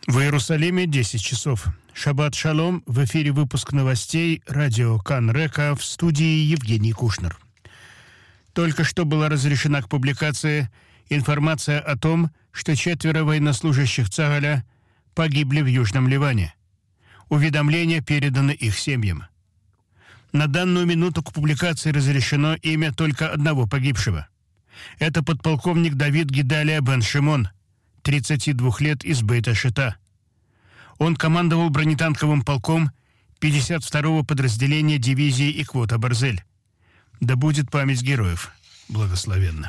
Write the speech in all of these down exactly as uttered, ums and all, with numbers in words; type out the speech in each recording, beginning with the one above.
В Иерусалиме десять часов. Шаббат шалом. В эфире выпуск новостей радио Кан Река, в студии Евгений Кушнер. Только что была разрешена к публикации информация о том, что четверо военнослужащих ЦАГАЛя погибли в Южном Ливане. Уведомления переданы их семьям. На данную минуту к публикации разрешено имя только одного погибшего. Это подполковник Давид Гидалия бен Шимон, тридцати двух лет, из Бейт-א-Шита. Он командовал бронетанковым полком пятьдесят второго подразделения дивизии Иквот Барзель. Да будет память героев благословенна.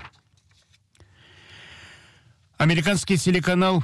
Американский телеканал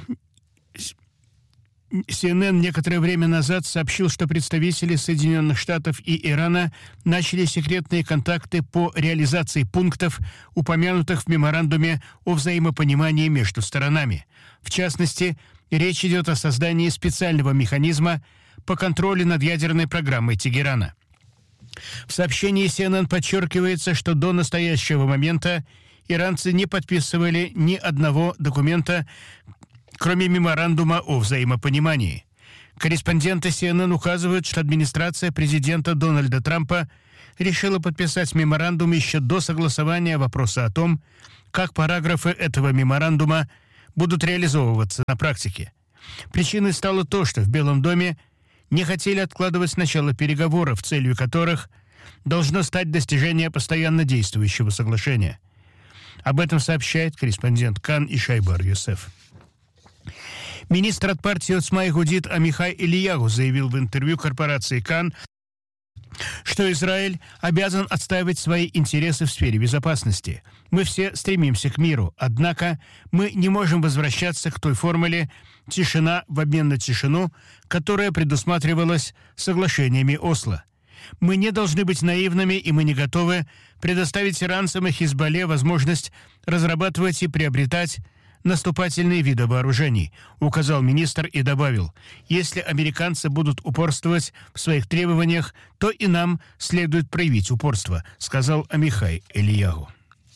Си Эн Эн некоторое время назад сообщил, что представители Соединенных Штатов и Ирана начали секретные контакты по реализации пунктов, упомянутых в меморандуме о взаимопонимании между сторонами. В частности, речь идет о создании специального механизма по контролю над ядерной программой Тегерана. В сообщении Си Эн Эн подчеркивается, что до настоящего момента иранцы не подписывали ни одного документа, кроме меморандума о взаимопонимании. Корреспонденты Си Эн Эн указывают, что администрация президента Дональда Трампа решила подписать меморандум еще до согласования вопроса о том, как параграфы этого меморандума будут реализовываться на практике. Причиной стало то, что в Белом доме не хотели откладывать начало переговоров, целью которых должно стать достижение постоянно действующего соглашения. Об этом сообщает корреспондент Кан Ишай Бар-Йосеф. Министр от партии Оцма Иудит Амихай Элиягу заявил в интервью корпорации Кан, что Израиль обязан отстаивать свои интересы в сфере безопасности. Мы все стремимся к миру, однако мы не можем возвращаться к той формуле «тишина в обмен на тишину», которая предусматривалась соглашениями Осло. Мы не должны быть наивными, и мы не готовы предоставить иранцам и Хизбалле возможность разрабатывать и приобретать наступательные виды вооружений, указал министр и добавил: если американцы будут упорствовать в своих требованиях, то и нам следует проявить упорство, сказал Амихай Элиягу.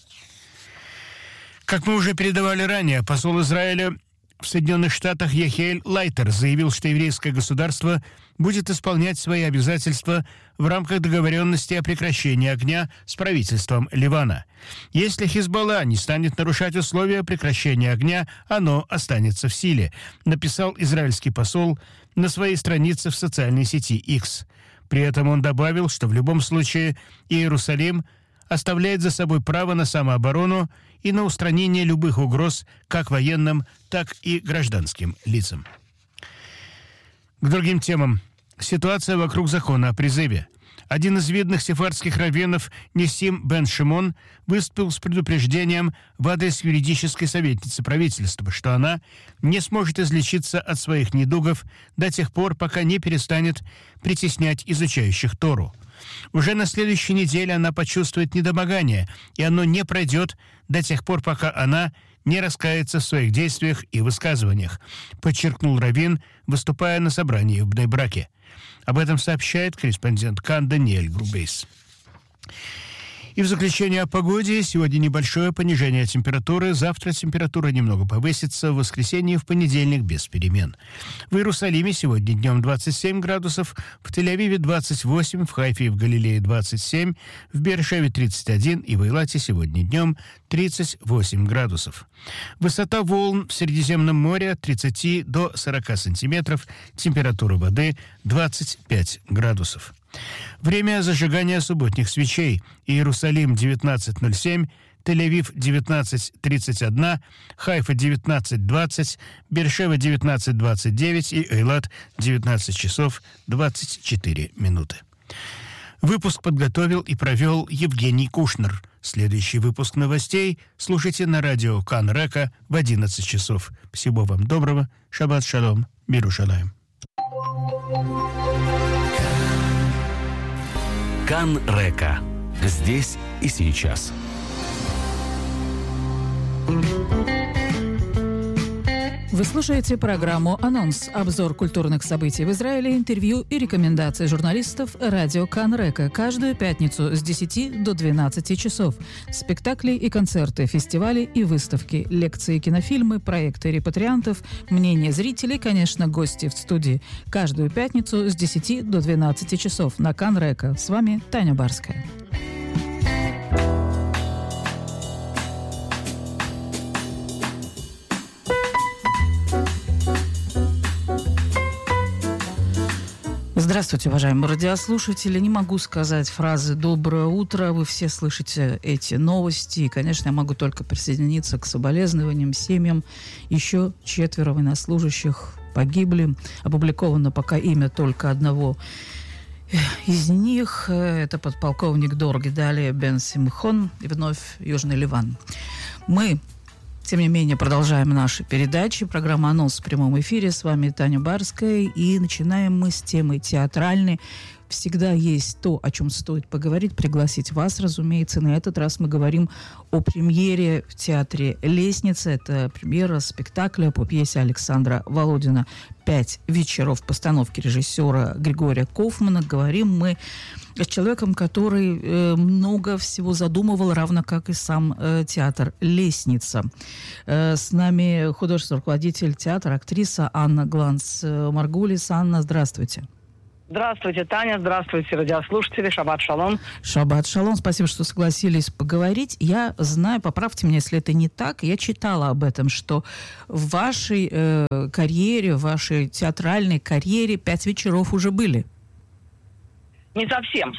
Как мы уже передавали ранее, посол Израиля в Соединенных Штатах Яхиэль Лайтер заявил, что еврейское государство будет исполнять свои обязательства в рамках договоренности о прекращении огня с правительством Ливана. Если Хизбалла не станет нарушать условия прекращения огня, оно останется в силе, написал израильский посол на своей странице в социальной сети X. При этом он добавил, что в любом случае Иерусалим оставляет за собой право на самооборону и на устранение любых угроз как военным, так и гражданским лицам. К другим темам. Ситуация вокруг закона о призыве. Один из видных сефардских раввинов Нисим бен Шимон выступил с предупреждением в адрес юридической советницы правительства, что она не сможет излечиться от своих недугов до тех пор, пока не перестанет притеснять изучающих Тору. Уже на следующей неделе она почувствует недомогание, и оно не пройдет до тех пор, пока она не раскается в своих действиях и высказываниях, подчеркнул раввин, выступая на собрании в Бней-Браке. Об этом сообщает корреспондент Кан Даниэль Грубейс. И в заключение о погоде. Сегодня небольшое понижение температуры. Завтра температура немного повысится. В воскресенье и в понедельник без перемен. В Иерусалиме сегодня днем двадцать семь градусов, в Тель-Авиве двадцать восемь, в Хайфе и в Галилее двадцать семь, в Беэр-Шеве тридцать один и в Эйлате сегодня днем тридцать восемь градусов. Высота волн в Средиземном море от тридцати до сорока сантиметров. Температура воды двадцать пять градусов. Время зажигания субботних свечей. Иерусалим девятнадцать ноль семь, Тель-Авив девятнадцать тридцать один, Хайфа девятнадцать двадцать, Беэр-Шева девятнадцать двадцать девять и Эйлат девятнадцать часов двадцать четыре минуты. Выпуск подготовил и провел Евгений Кушнер. Следующий выпуск новостей слушайте на радио Кан Река в одиннадцать часов. Всего вам доброго. Шаббат шалом. Мирушалаем. Кан Река. Здесь и сейчас. Вы слушаете программу «Анонс». Обзор культурных событий в Израиле, интервью и рекомендации журналистов радио Кан Река. Каждую пятницу с десяти до двенадцати часов. Спектакли и концерты, фестивали и выставки, лекции, кинофильмы, проекты репатриантов, мнения зрителей, конечно, гости в студии. Каждую пятницу с десяти до двенадцати часов на Кан Река. С вами Таня Барская. Здравствуйте, уважаемые радиослушатели. Не могу сказать фразы «доброе утро». Вы все слышите эти новости. И, конечно, я могу только присоединиться к соболезнованиям семьям. Еще четверо военнослужащих погибли. Опубликовано пока имя только одного из них. Это подполковник Дор Гидалия Бен Симхон и вновь Южный Ливан. Мы... Тем не менее, продолжаем наши передачи. Программа «Анонс» в прямом эфире. С вами Таня Барская. И начинаем мы с темы театральной. Всегда есть то, о чем стоит поговорить, пригласить вас, разумеется. На этот раз мы говорим о премьере в театре «Лестница». Это премьера спектакля по пьесе Александра Володина «Пять вечеров» постановки режиссера Григория Кофмана. Говорим мы с человеком, который э, много всего задумывал, равно как и сам э, театр «Лестница». Э, с нами художественный руководитель театра, актриса Анна Гланц-Маргулис. Анна, здравствуйте. Здравствуйте, Таня. Здравствуйте, радиослушатели. Шаббат шалом. Шаббат шалом. Спасибо, что согласились поговорить. Я знаю, поправьте меня, если это не так, я читала об этом, что в вашей э, карьере, в вашей театральной карьере пять вечеров уже были. Не совсем.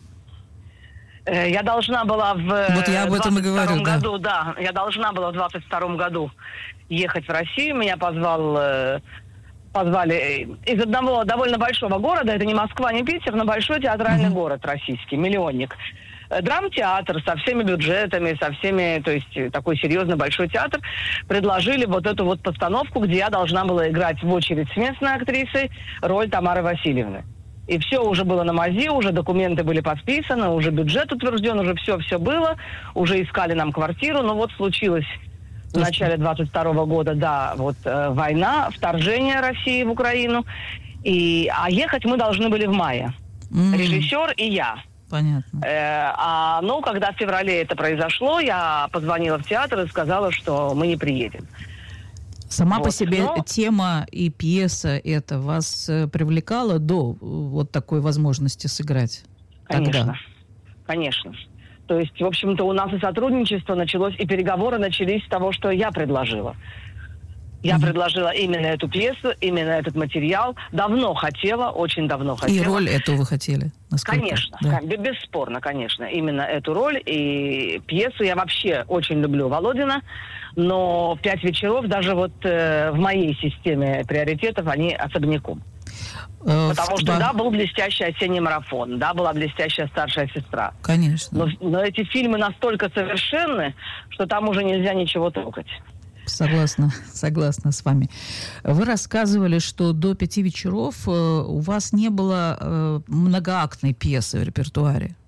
Э, я должна была в вот я об этом и говорю, да. году, да, я должна была в двадцать втором году ехать в Россию. Меня позвал... Э, Позвали из одного довольно большого города, это не Москва, не Питер, но большой театральный mm-hmm. город российский, миллионник. Драмтеатр со всеми бюджетами, со всеми, то есть такой серьезный большой театр, предложили вот эту вот постановку, где я должна была играть в очередь с местной актрисой роль Тамары Васильевны. И все уже было на мази, уже документы были подписаны, уже бюджет утвержден, уже все-все было, уже искали нам квартиру, но вот случилось... В начале двадцать второго года, да, вот э, война, вторжение России в Украину. И, а ехать мы должны были в мае. Mm. Режиссер и я. Понятно. Э, а, ну, когда в феврале это произошло, я позвонила в театр и сказала, что мы не приедем. Сама вот. по себе Но... тема и пьеса это вас привлекала до вот такой возможности сыграть? Конечно, тогда? Конечно. То есть, в общем-то, у нас и сотрудничество началось, и переговоры начались с того, что я предложила. Я mm-hmm. предложила именно эту пьесу, именно этот материал. Давно хотела, очень давно хотела. И роль эту вы хотели? Насколько? Конечно, да. бесспорно, конечно. Именно эту роль и пьесу. Я вообще очень люблю Володина, но «Пять вечеров» даже вот э, в моей системе приоритетов, они особняком. Потому что, да, был блестящий осенний марафон, да, была блестящая старшая сестра. Конечно. Но, но эти фильмы настолько совершенны, что там уже нельзя ничего трогать. Согласна, согласна с вами. Вы рассказывали, что до «Пяти вечеров» у вас не было многоактной пьесы в репертуаре.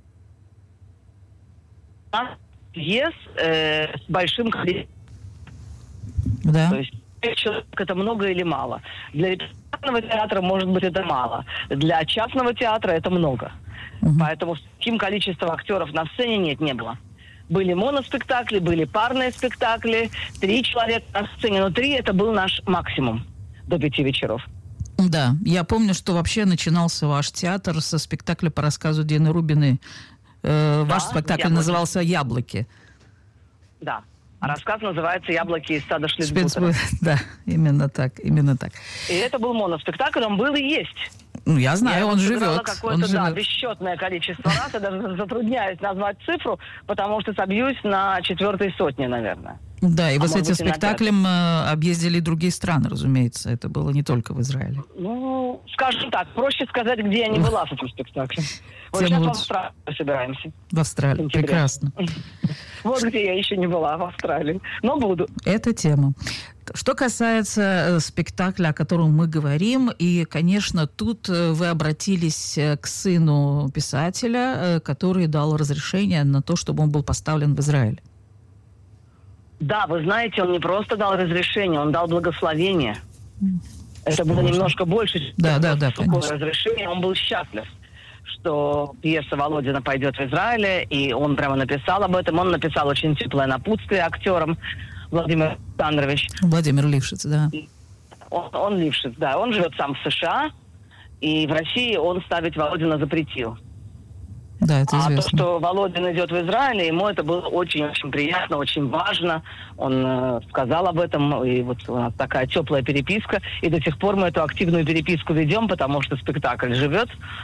Пьес э, с большим количеством. Да. То есть человек это много или мало. Для репертуарного театра, может быть, это мало. Для частного театра это много. Угу. Поэтому с таким количеством актеров на сцене нет, не было. Были моноспектакли, были парные спектакли, три человека на сцене, но три это был наш максимум до «Пяти вечеров». Да, я помню, что вообще начинался ваш театр со спектакля по рассказу Дины Рубиной. Э, да, ваш спектакль «Яблоки». Назывался «Яблоки». Да. А рассказ называется «Яблоки из сада Шлицбутера». Да, именно так, именно так. И это был моноспектакль, он был и есть. Ну, я знаю, я он живет. какое-то, он да, живет. бесчетное количество раз. Я даже затрудняюсь назвать цифру, потому что собьюсь на четвертой сотне, наверное. Да, и а вы с этим спектаклем объездили и другие страны, разумеется. Это было не только в Израиле. Ну, скажем так, проще сказать, где я не была с этим спектаклем. Вот сейчас в Австралии собираемся. В Австралии, прекрасно. Вот где я еще не была, в Австралии. Но буду. Это тема. Что касается спектакля, о котором мы говорим, и, конечно, тут вы обратились к сыну писателя, который дал разрешение на то, чтобы он был поставлен в Израиль. Да, вы знаете, он не просто дал разрешение, он дал благословение. Это было немножко больше, чем да, да, да, такое разрешение. Он был счастлив, что пьеса Володина пойдет в Израиле, и он прямо написал об этом. Он написал очень теплое напутствие актерам, Владимир Александрович. Владимир Лившиц, да. Он, он Лившиц, да. Он живет сам в США, и в России он ставить Володина запретил. Да, это известно. А то, что Володин идет в Израиль, ему это было очень-очень приятно, очень важно. Он э, сказал об этом, и вот у нас такая теплая переписка. И до сих пор мы эту активную переписку ведем, потому что спектакль живет.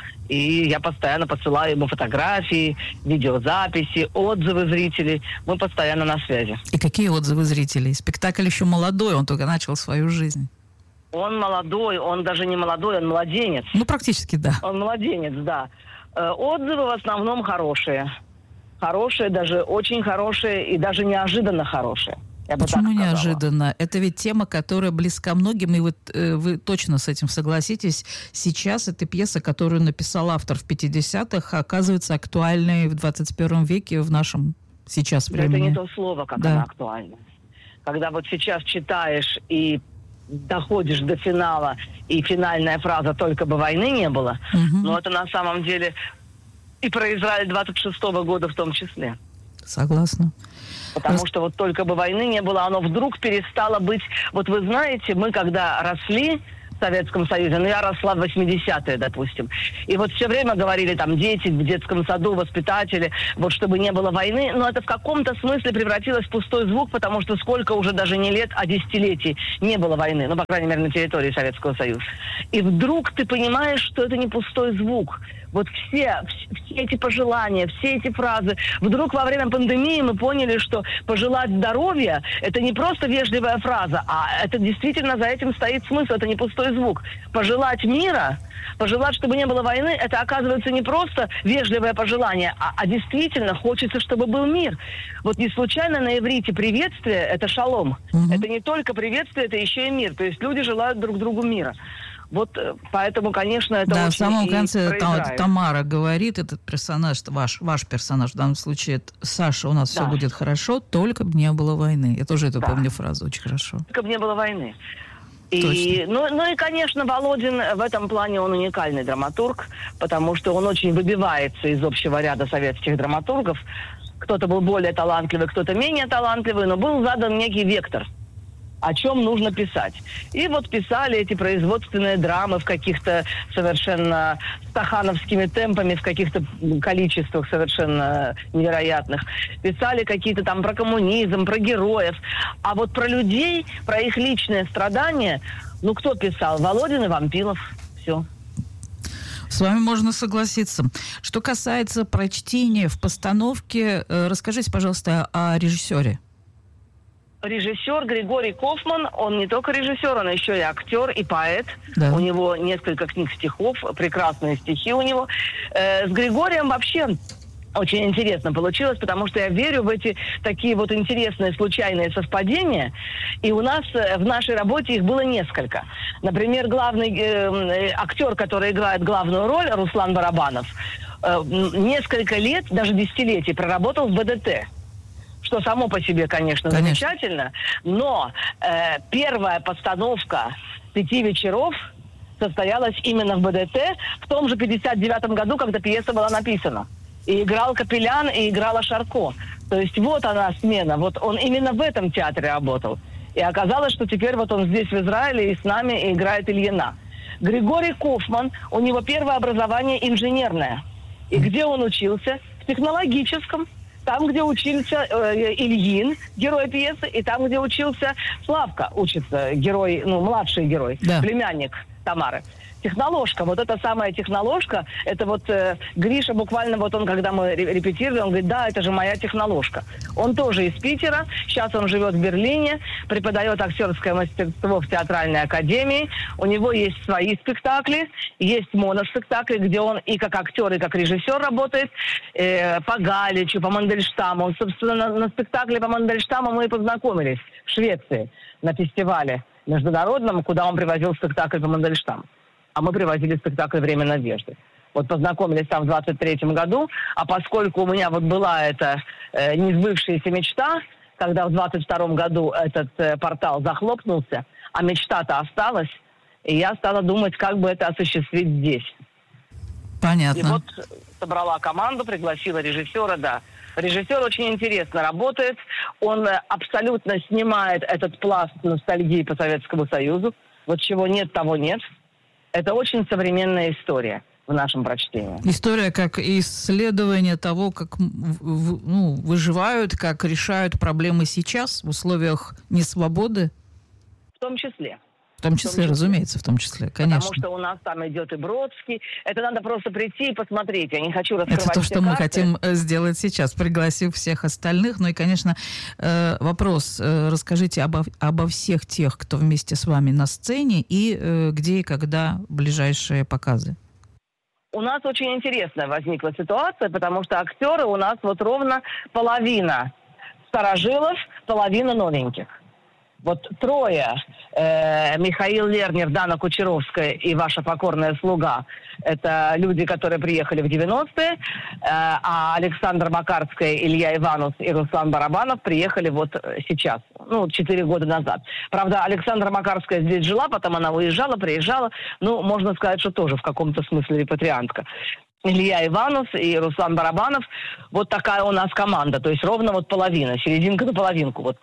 И я постоянно посылаю ему фотографии, видеозаписи, отзывы зрителей. Мы постоянно на связи. И какие отзывы зрителей? Спектакль еще молодой, он только начал свою жизнь. Он молодой, он даже не молодой, он младенец. Ну, практически, да. Он младенец, да. Отзывы в основном хорошие. Хорошие, даже очень хорошие и даже неожиданно хорошие. Я бы Почему так сказала. неожиданно? Это ведь тема, которая близка многим, и вот э, вы точно с этим согласитесь. Сейчас эта пьеса, которую написал автор в пятидесятых, оказывается актуальной в двадцать первом веке в нашем сейчас времени. Это не то слово, как да. она актуальна. Когда вот сейчас читаешь и доходишь до финала, и финальная фраза «только бы войны не было», угу. но это на самом деле и про Израиль двадцать шестого года в том числе. Согласна. Потому Рас... что вот только бы войны не было, оно вдруг перестало быть... Вот вы знаете, мы когда росли в Советском Союзе, ну я росла в восьмидесятые, допустим, и вот все время говорили там дети в детском саду, воспитатели, вот чтобы не было войны, но это в каком-то смысле превратилось в пустой звук, потому что сколько уже даже не лет, а десятилетий не было войны, ну, по крайней мере, на территории Советского Союза. И вдруг ты понимаешь, что это не пустой звук. Вот все, все эти пожелания, все эти фразы. Вдруг во время пандемии мы поняли, что пожелать здоровья – это не просто вежливая фраза, а это действительно за этим стоит смысл, это не пустой звук. Пожелать мира, пожелать, чтобы не было войны, это оказывается не просто вежливое пожелание, а, а действительно хочется, чтобы был мир. Вот не случайно на иврите приветствие – это шалом. Mm-hmm. Это не только приветствие, это еще и мир. То есть люди желают друг другу мира. Вот поэтому, конечно, это да, очень... в самом конце там, Израиль. Тамара говорит, этот персонаж, ваш, ваш персонаж в данном случае, Саша, у нас да. все будет хорошо, только бы не было войны. Я тоже эту да. помню фразу очень хорошо. Только бы не было войны. И, ну, ну и, конечно, Володин в этом плане он уникальный драматург, потому что он очень выбивается из общего ряда советских драматургов. Кто-то был более талантливый, кто-то менее талантливый, но был задан некий вектор, о чем нужно писать. И вот писали эти производственные драмы в каких-то совершенно стахановскими темпами, в каких-то количествах совершенно невероятных. Писали какие-то там про коммунизм, про героев. А вот про людей, про их личные страдания, ну кто писал? Володин и Вампилов. Все. С вами можно согласиться. Что касается прочтения в постановке, расскажите, пожалуйста, о режиссере. Режиссер Григорий Кофман, он не только режиссер, он еще и актер, и поэт. Да. У него несколько книг стихов, прекрасные стихи у него. Э, с Григорием вообще очень интересно получилось, потому что я верю в эти такие вот интересные случайные совпадения. И у нас в нашей работе их было несколько. Например, главный э, актер, который играет главную роль, Руслан Барабанов, э, несколько лет, даже десятилетий проработал в бэ дэ тэ. Что само по себе, конечно, конечно. замечательно, но э, первая постановка «Пяти вечеров» состоялась именно в бэ дэ тэ в том же пятьдесят девятом году, когда пьеса была написана. И играл Капелян, и играла Шарко. То есть вот она смена, вот он именно в этом театре работал. И оказалось, что теперь вот он здесь, в Израиле, и с нами, и играет Ильина. Григорий Кофман, у него первое образование инженерное. И где он учился? В технологическом. Там, где учился э, Ильин, герой пьесы, и там, где учился Славка, учится герой, ну, младший герой, да. племянник Тамары. Техноложка, вот эта самая техноложка, это вот э, Гриша буквально, вот он, когда мы репетировали, он говорит, да, это же моя техноложка. Он тоже из Питера, сейчас он живет в Берлине, преподает актерское мастерство в театральной академии, у него есть свои спектакли, есть моноспектакли, где он и как актер, и как режиссер работает, э, по Галичу, по Мандельштаму. Он, собственно, на, на спектакле по Мандельштаму мы и познакомились в Швеции на фестивале международном, куда он привозил спектакль по Мандельштаму. А мы привозили спектакль «Время надежды». Вот познакомились там в двадцать третьем году, а поскольку у меня вот была эта э, несбывшаяся мечта когда в двадцать втором году этот э, портал захлопнулся, а мечта-то осталась, и я стала думать, как бы это осуществить здесь. Понятно. И вот собрала команду, пригласила режиссера, да. Режиссер очень интересно работает, он абсолютно снимает этот пласт ностальгии по Советскому Союзу. Вот чего нет, того нет. Это очень современная история в нашем прочтении. История как исследование того, как ну, выживают, как решают проблемы сейчас в условиях несвободы. В том числе. В том числе, в том числе, разумеется, в том числе, конечно. Потому что у нас там идет и Бродский. Это надо просто прийти и посмотреть. Я не хочу раскрывать Это то, что карты. мы хотим сделать сейчас, пригласив всех остальных. Ну и, конечно, вопрос. Расскажите обо, обо всех тех, кто вместе с вами на сцене, и где и когда ближайшие показы. У нас очень интересная возникла ситуация, потому что актеры у нас вот ровно половина старожилов, половина новеньких. Вот трое, э, Михаил Лернер, Дана Кучеровская и ваша покорная слуга, это люди, которые приехали в девяностые, э, а Александра Макарская, Илья Иванус и Руслан Барабанов приехали вот сейчас, ну, четыре года назад. Правда, Александра Макарская здесь жила, потом она уезжала, приезжала, ну, можно сказать, что тоже в каком-то смысле репатриантка. Илья Иванов и Руслан Барабанов. Вот такая у нас команда. То есть ровно вот половина, серединка на половинку. Вот.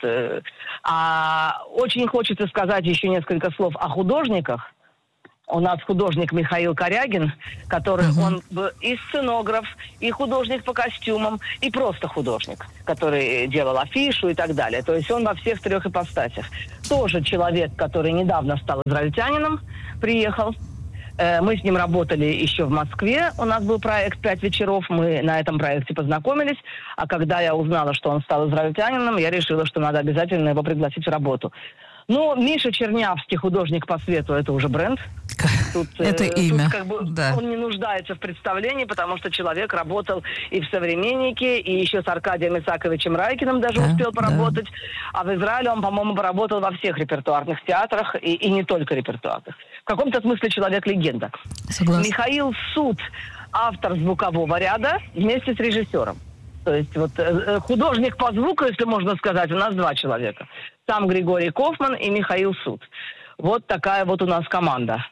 А очень хочется сказать еще несколько слов о художниках. У нас художник Михаил Корягин, который uh-huh. он и сценограф, и художник по костюмам, и просто художник, который делал афишу и так далее. То есть он во всех трех ипостасях. Тоже человек, который недавно стал израильтянином, приехал. Мы с ним работали еще в Москве. У нас был проект «Пять вечеров». Мы на этом проекте познакомились. А когда я узнала, что он стал израильтянином, я решила, что надо обязательно его пригласить в работу. Ну, Миша Чернявский, художник по свету, это уже бренд. Тут, это э, имя, тут как бы да. Он не нуждается в представлении, потому что человек работал и в «Современнике», и еще с Аркадием Исаковичем Райкиным даже да, успел поработать. Да. А в Израиле он, по-моему, поработал во всех репертуарных театрах, и, и не только репертуарных. В каком-то смысле человек-легенда. Согласна. Михаил Суд, автор звукового ряда, вместе с режиссером. То есть вот э, художник по звуку, если можно сказать, у нас два человека. Сам Григорий Кофман и Михаил Суд. Вот такая вот у нас команда.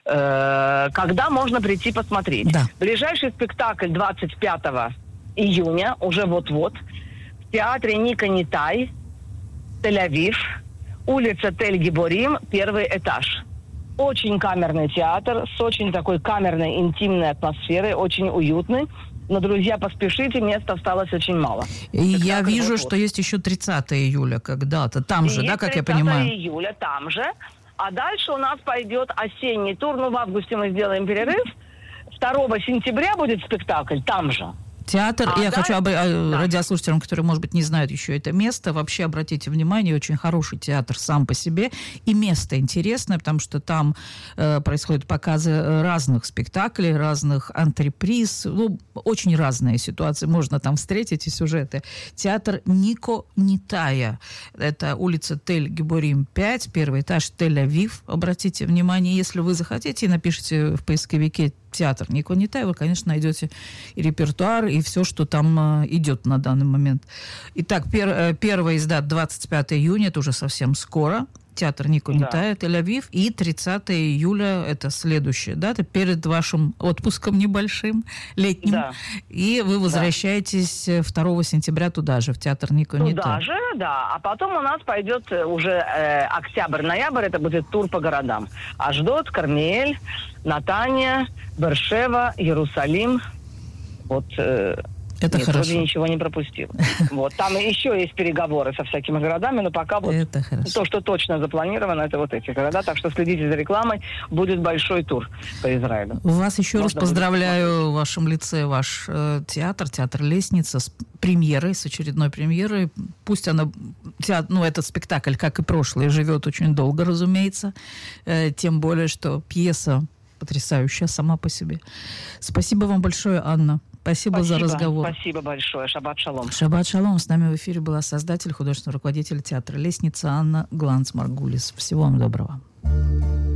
Э, когда можно прийти посмотреть? Да. Ближайший спектакль двадцать пятого июня, уже вот-вот, в театре Ника Нитай, Тель-Авив, улица Тель-Гиборим, первый этаж. Очень камерный театр, с очень такой камерной, интимной атмосферой, очень уютный. Но, друзья, поспешите, места осталось очень мало. И я вижу, что есть еще тридцатого июля когда-то. Там же, да, как я понимаю? тридцатого июля, там же. А дальше у нас пойдет осенний тур. Ну, в августе мы сделаем перерыв. второго сентября будет спектакль там же. Театр, а, я да? хочу об, да. радиослушателям, которые, может быть, не знают еще это место, вообще обратите внимание, очень хороший театр сам по себе, и место интересное, потому что там э, происходят показы разных спектаклей, разных антреприз, ну, очень разные ситуации, можно там встретить и сюжеты. Театр Нико Нитая, это улица Тель-Гиборим пять, первый этаж, Тель-Авив, обратите внимание, если вы захотите, напишите в поисковике театр Нико Нитай, вы, конечно, найдете и репертуар, и все, что там э, идет на данный момент. Итак, пер, э, первая из дат двадцать пятого июня, это уже совсем скоро. Театр Нико Нитай, да. Тель-Авив. И тридцатого июля, это следующая дата, перед вашим отпуском небольшим, летним. Да. И вы возвращаетесь да. второго сентября туда же, в театр Нико Нитай. Туда же, да. А потом у нас пойдет уже э, октябрь-ноябрь, это будет тур по городам. Ашдод, Кармиэль, Натания, Бершева, Иерусалим. Вот... Э, это Нет, хорошо. вроде ничего не пропустил. Вот. Там еще есть переговоры со всякими городами, но пока вот это то, что точно запланировано, это вот эти города. Так что следите за рекламой. Будет большой тур по Израилю. Вас еще Можно раз поздравляю в вашем лице, ваш э, театр, театр «Лестница» с премьерой, с очередной премьерой. Пусть она, театр, ну, этот спектакль, как и прошлый, живет очень долго, разумеется. Э, тем более, что пьеса потрясающая сама по себе. Спасибо вам большое, Анна. Спасибо, спасибо за разговор. Спасибо большое. Шаббат шалом. Шаббат шалом. С нами в эфире была создатель, художественный руководитель театра «Лестница» Анна Гланц-Маргулис. Всего вам доброго.